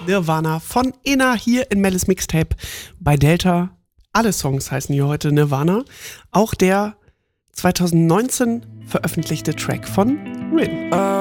Nirvana von Inna hier in Mellis Mixtape bei Delta. Alle Songs heißen hier heute Nirvana. Auch der 2019 veröffentlichte Track von Rin.